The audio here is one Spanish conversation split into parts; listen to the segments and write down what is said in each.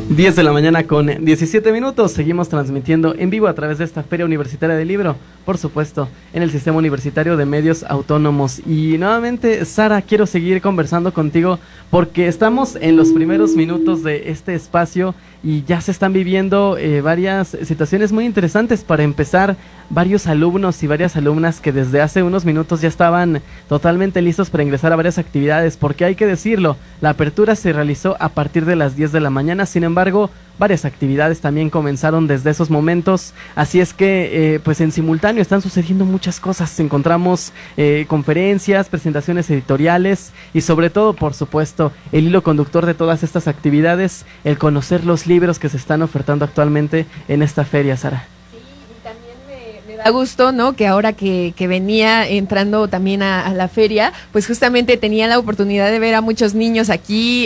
10 de la mañana con 17 minutos, seguimos transmitiendo en vivo a través de esta Feria Universitaria del Libro, por supuesto, en el Sistema Universitario de Medios Autónomos. Y nuevamente, Sara, quiero seguir conversando contigo porque estamos en los primeros minutos de este espacio y ya se están viviendo varias situaciones muy interesantes. Para empezar, varios alumnos y varias alumnas que desde hace unos minutos ya estaban totalmente listos para ingresar a varias actividades, porque hay que decirlo, la apertura se realizó a partir de las 10 de la mañana, sin embargo, varias actividades también comenzaron desde esos momentos, así es que pues en simultáneo están sucediendo muchas cosas. Encontramos conferencias, presentaciones editoriales y sobre todo, por supuesto, el hilo conductor de todas estas actividades, el conocer los libros que se están ofertando actualmente en esta feria, Sara. Da gusto, ¿no? Que ahora que venía entrando también a la feria, pues justamente tenía la oportunidad de ver a muchos niños aquí,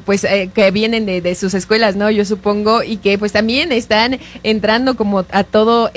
que vienen de sus escuelas, ¿no? Yo supongo, y que pues también están entrando como a todo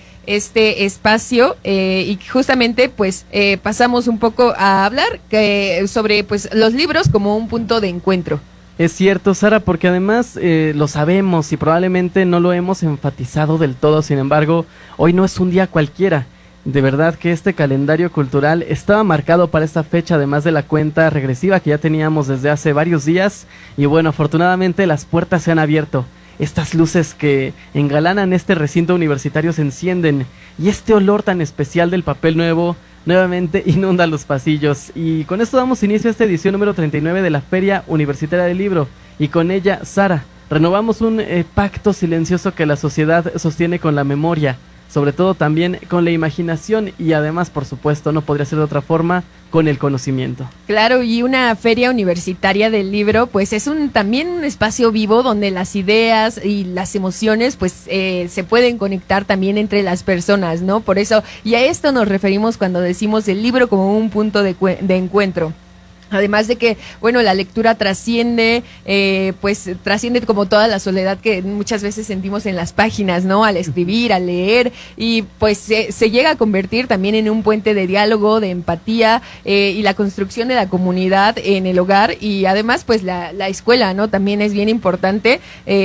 este espacio y justamente pues pasamos un poco a hablar sobre pues los libros como un punto de encuentro. Es cierto, Sara, porque además lo sabemos y probablemente no lo hemos enfatizado del todo, sin embargo, hoy no es un día cualquiera. De verdad que este calendario cultural estaba marcado para esta fecha, además de la cuenta regresiva que ya teníamos desde hace varios días, y bueno, afortunadamente las puertas se han abierto. Estas luces que engalanan este recinto universitario se encienden, y este olor tan especial del papel nuevo nuevamente inunda los pasillos. Y con esto damos inicio a esta edición número 39 de la Feria Universitaria del Libro, y con ella, Sara, renovamos un pacto silencioso que la sociedad sostiene con la memoria, sobre todo también con la imaginación y además, por supuesto, no podría ser de otra forma, con el conocimiento. Claro, y una feria universitaria del libro, pues es también un espacio vivo donde las ideas y las emociones, pues se pueden conectar también entre las personas, ¿no? Por eso, y a esto nos referimos cuando decimos el libro como un punto de encuentro. Además de que, bueno, la lectura trasciende, pues trasciende como toda la soledad que muchas veces sentimos en las páginas, ¿no? Al escribir, al leer, y pues se llega a convertir también en un puente de diálogo, de empatía y la construcción de la comunidad en el hogar. Y además, pues la escuela, ¿no? También es bien importante,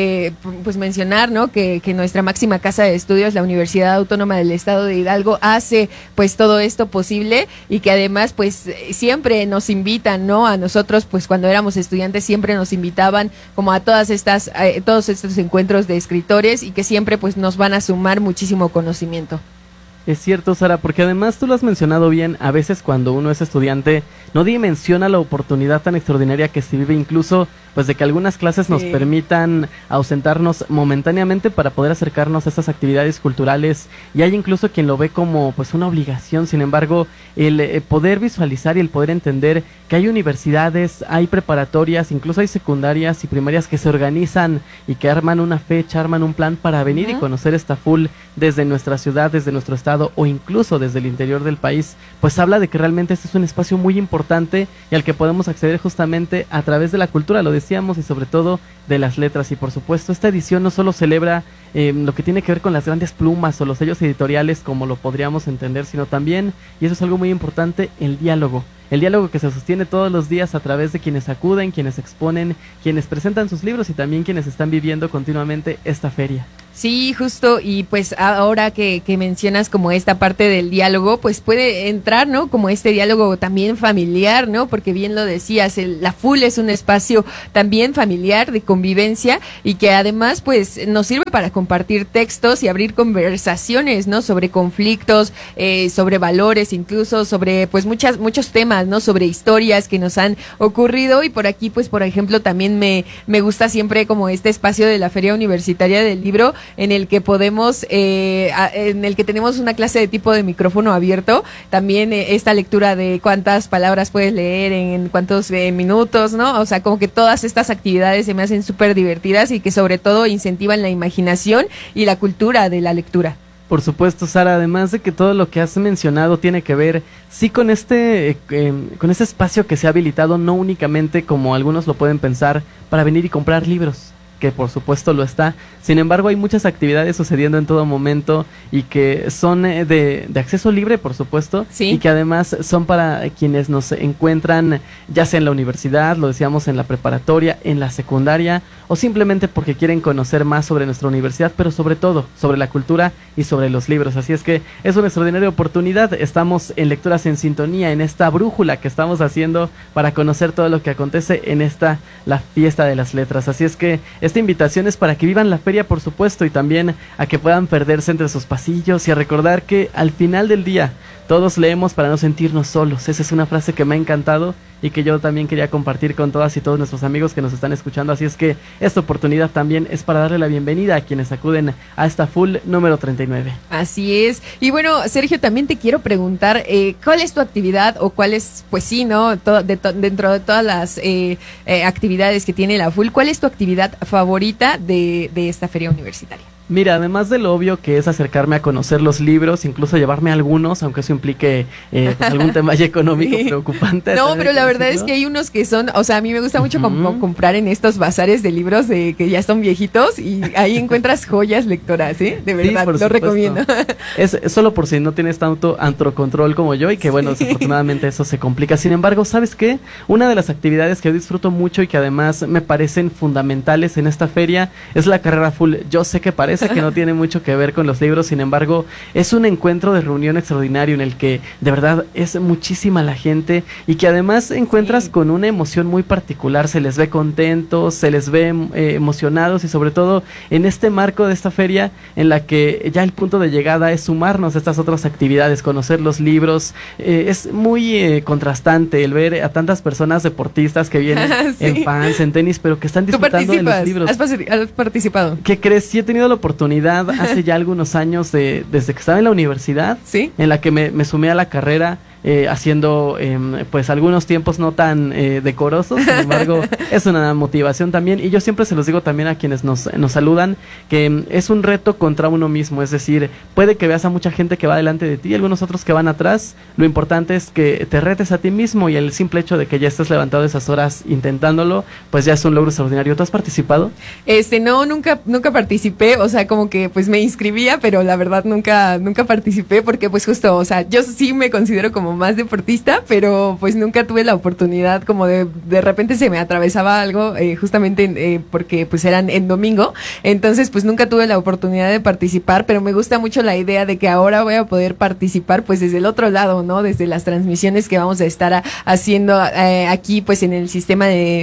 pues mencionar, ¿no? Que nuestra máxima casa de estudios, la Universidad Autónoma del Estado de Hidalgo, hace pues todo esto posible, y que además pues siempre nos invitan, ¿no? A nosotros, pues cuando éramos estudiantes siempre nos invitaban como a todos estos encuentros de escritores, y que siempre pues nos van a sumar muchísimo conocimiento. Es cierto, Sara, porque además tú lo has mencionado bien, a veces cuando uno es estudiante no dimensiona la oportunidad tan extraordinaria que se vive, incluso pues de que algunas clases nos permitan ausentarnos momentáneamente para poder acercarnos a estas actividades culturales, y hay incluso quien lo ve como pues una obligación. Sin embargo, el poder visualizar y el poder entender que hay universidades, hay preparatorias, incluso hay secundarias y primarias que se organizan y que arman una fecha, arman un plan para venir y conocer esta full desde nuestra ciudad, desde nuestro estado o incluso desde el interior del país, pues habla de que realmente este es un espacio muy importante y al que podemos acceder justamente a través de la cultura, lo decíamos, y sobre todo de las letras. Y por supuesto, esta edición no solo celebra lo que tiene que ver con las grandes plumas o los sellos editoriales como lo podríamos entender, sino también, y eso es algo muy importante, el diálogo que se sostiene todos los días a través de quienes acuden, quienes exponen, quienes presentan sus libros y también quienes están viviendo continuamente esta feria. Sí, justo, y pues ahora que mencionas como esta parte del diálogo, pues puede entrar, ¿no? Como este diálogo también familiar, ¿no? Porque bien lo decías, la FUL es un espacio también familiar, de convivencia, y que además pues nos sirve para compartir textos y abrir conversaciones, ¿no? Sobre conflictos, sobre valores, incluso sobre pues muchos temas, ¿no? Sobre historias que nos han ocurrido. Y por aquí pues por ejemplo también me gusta siempre como este espacio de la Feria Universitaria del Libro, en el que podemos, en el que tenemos una clase de tipo de micrófono abierto, también esta lectura de cuántas palabras puedes leer en cuántos minutos, ¿no? O sea, como que todas estas actividades se me hacen súper divertidas y que sobre todo incentivan la imaginación y la cultura de la lectura. Por supuesto, Sara, además de que todo lo que has mencionado tiene que ver, sí, con este espacio que se ha habilitado, no únicamente como algunos lo pueden pensar, para venir y comprar libros, que por supuesto lo está. Sin embargo, hay muchas actividades sucediendo en todo momento y que son de acceso libre, por supuesto, ¿sí? Y que además son para quienes nos encuentran ya sea en la universidad, lo decíamos, en la preparatoria, en la secundaria o simplemente porque quieren conocer más sobre nuestra universidad, pero sobre todo sobre la cultura y sobre los libros. Así es que es una extraordinaria oportunidad. Estamos en Lecturas en Sintonía, en esta brújula que estamos haciendo para conocer todo lo que acontece en la Fiesta de las Letras. Así es que esta invitación es para que vivan la feria, por supuesto, y también a que puedan perderse entre sus pasillos y a recordar que al final del día todos leemos para no sentirnos solos. Esa es una frase que me ha encantado y que yo también quería compartir con todas y todos nuestros amigos que nos están escuchando. Así es que esta oportunidad también es para darle la bienvenida a quienes acuden a esta FUL número 39. Así es. Y bueno, Sergio, también te quiero preguntar, ¿cuál es tu actividad o cuál es, pues sí, ¿no? Dentro de todas las actividades que tiene la FUL, ¿cuál es tu actividad favorita de esta feria universitaria? Mira, además de lo obvio que es acercarme a conocer los libros, incluso llevarme algunos, aunque eso implique pues algún tema ya económico preocupante. No, pero la verdad es que hay unos que son, o sea, a mí me gusta mucho comprar en estos bazares de libros que ya son viejitos y ahí encuentras joyas lectoras, ¿eh? De verdad, sí, lo recomiendo. Es solo por si no tienes tanto antrocontrol como yo y que bueno, desafortunadamente eso se complica. Sin embargo, ¿sabes qué? Una de las actividades que yo disfruto mucho y que además me parecen fundamentales en esta feria es la carrera FUL. Yo sé que parece que no tiene mucho que ver con los libros, sin embargo, es un encuentro de reunión extraordinario en el que de verdad es muchísima la gente y que además encuentras con una emoción muy particular. Se les ve contentos, se les ve emocionados y sobre todo en este marco de esta feria en la que ya el punto de llegada es sumarnos a estas otras actividades, conocer los libros. Es muy contrastante el ver a tantas personas deportistas que vienen en pants, en tenis, pero que están disfrutando de los libros. ¿Has participado? ¿Qué crees? Sí he tenido la oportunidad hace ya algunos años desde que estaba en la universidad, ¿sí? En la que me sumé a la carrera haciendo pues algunos tiempos no tan decorosos, sin embargo es una motivación también y yo siempre se los digo también a quienes nos saludan que es un reto contra uno mismo, es decir, puede que veas a mucha gente que va delante de ti y algunos otros que van atrás, lo importante es que te retes a ti mismo y el simple hecho de que ya estés levantado esas horas intentándolo, pues ya es un logro extraordinario. ¿Tú has participado? No, nunca participé, o sea, como que pues me inscribía, pero la verdad nunca participé porque pues justo, o sea, yo sí me considero como más deportista, pero pues nunca tuve la oportunidad como de repente se me atravesaba algo justamente porque pues eran en domingo, entonces pues nunca tuve la oportunidad de participar, pero me gusta mucho la idea de que ahora voy a poder participar pues desde el otro lado, ¿no? Desde las transmisiones que vamos a estar haciendo aquí pues en el sistema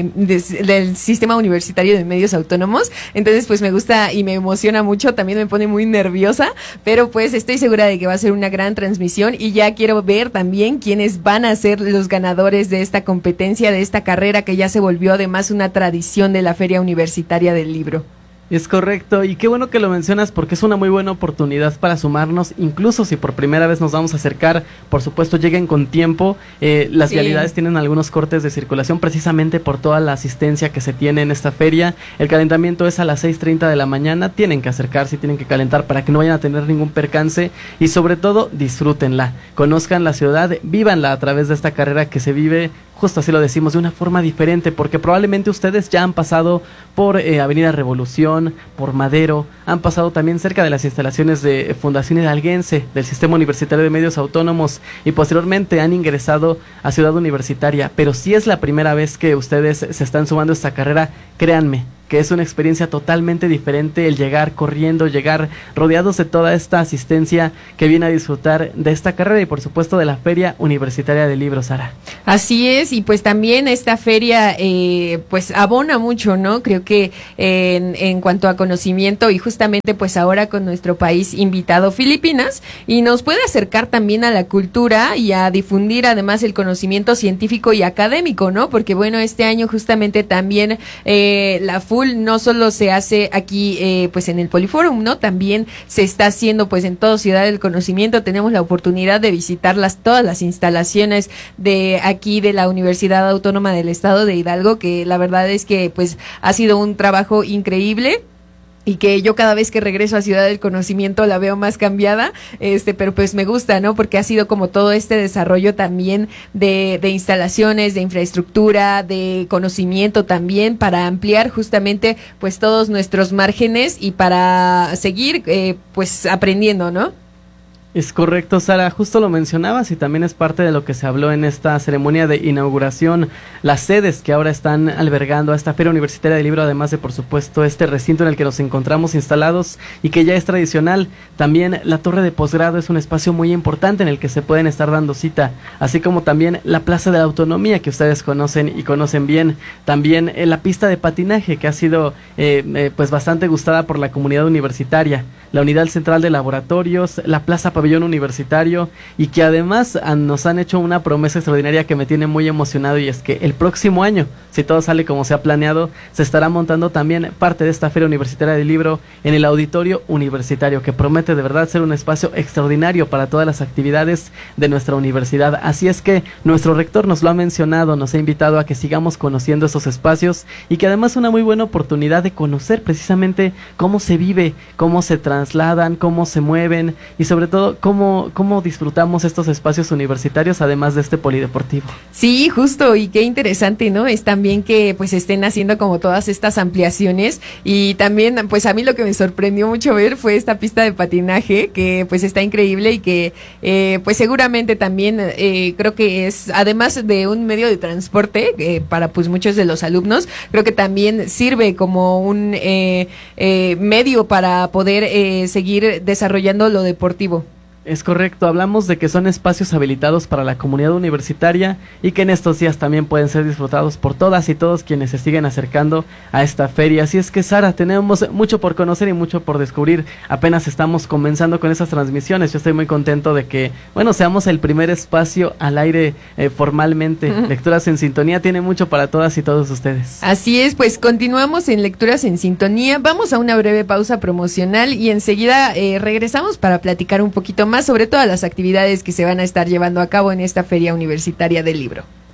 del sistema universitario de medios autónomos, entonces pues me gusta y me emociona mucho, también me pone muy nerviosa, pero pues estoy segura de que va a ser una gran transmisión y ya quiero ver también quiénes van a ser los ganadores de esta competencia, de esta carrera que ya se volvió además una tradición de la Feria Universitaria del Libro. Es correcto, y qué bueno que lo mencionas porque es una muy buena oportunidad para sumarnos, incluso si por primera vez nos vamos a acercar, por supuesto lleguen con tiempo, las vialidades tienen algunos cortes de circulación precisamente por toda la asistencia que se tiene en esta feria, el calentamiento es a las 6:30 de la mañana, tienen que acercarse y tienen que calentar para que no vayan a tener ningún percance y sobre todo disfrútenla, conozcan la ciudad, vívanla a través de esta carrera que se vive, justo así lo decimos, de una forma diferente, porque probablemente ustedes ya han pasado por Avenida Revolución, por Madero, han pasado también cerca de las instalaciones de Fundación Hidalguense, del Sistema Universitario de Medios Autónomos, y posteriormente han ingresado a Ciudad Universitaria, pero si es la primera vez que ustedes se están sumando a esta carrera, créanme, que es una experiencia totalmente diferente el llegar corriendo, llegar rodeados de toda esta asistencia que viene a disfrutar de esta carrera y por supuesto de la Feria Universitaria del Libro, Sara. Así es, y pues también esta feria pues abona mucho, ¿no? Creo que en cuanto a conocimiento y justamente pues ahora con nuestro país invitado Filipinas y nos puede acercar también a la cultura y a difundir además el conocimiento científico y académico, ¿no? Porque bueno, este año justamente también la FUL no solo se hace aquí pues en el Poliforum, ¿no? También se está haciendo pues en toda Ciudad del Conocimiento. Tenemos la oportunidad de visitar todas las instalaciones de aquí de la Universidad Autónoma del Estado de Hidalgo, que la verdad es que pues ha sido un trabajo increíble. Y que yo cada vez que regreso a Ciudad del Conocimiento la veo más cambiada, pero pues me gusta, ¿no? Porque ha sido como todo este desarrollo también de instalaciones, de infraestructura, de conocimiento también para ampliar justamente pues todos nuestros márgenes y para seguir pues aprendiendo, ¿no? Es correcto, Sara, justo lo mencionabas y también es parte de lo que se habló en esta ceremonia de inauguración, las sedes que ahora están albergando a esta Feria Universitaria del Libro, además de, por supuesto, este recinto en el que nos encontramos instalados y que ya es tradicional. También la torre de posgrado es un espacio muy importante en el que se pueden estar dando cita, así como también la Plaza de la Autonomía, que ustedes conocen y conocen bien, también la pista de patinaje, que ha sido pues bastante gustada por la comunidad universitaria, la unidad central de laboratorios, la Plaza Pabellón Universitario, y que además nos han hecho una promesa extraordinaria que me tiene muy emocionado, y es que el próximo año, si todo sale como se ha planeado, se estará montando también parte de esta Feria Universitaria del Libro en el Auditorio Universitario, que promete de verdad ser un espacio extraordinario para todas las actividades de nuestra universidad. Así es que nuestro rector nos lo ha mencionado, nos ha invitado a que sigamos conociendo esos espacios, y que además es una muy buena oportunidad de conocer precisamente cómo se vive, cómo se trasladan, cómo se mueven, y sobre todo cómo disfrutamos estos espacios universitarios, además de este polideportivo. Sí, justo, y qué interesante, ¿no? Es también que pues estén haciendo como todas estas ampliaciones, y también pues a mí lo que me sorprendió mucho ver fue esta pista de patinaje, que pues está increíble, y que pues seguramente también creo que es, además de un medio de transporte para pues muchos de los alumnos, creo que también sirve como un medio para poder seguir desarrollando lo deportivo. Es correcto, hablamos de que son espacios habilitados para la comunidad universitaria y que en estos días también pueden ser disfrutados por todas y todos quienes se siguen acercando a esta feria. Así es que, Sara, tenemos mucho por conocer y mucho por descubrir. Apenas estamos comenzando con esas transmisiones. Yo estoy muy contento de que, bueno, seamos el primer espacio al aire formalmente. Lecturas en Sintonía tiene mucho para todas y todos ustedes. Así es, pues continuamos en Lecturas en Sintonía. Vamos a una breve pausa promocional y enseguida regresamos para platicar un poquito más sobre todas las actividades que se van a estar llevando a cabo en esta Feria Universitaria del Libro.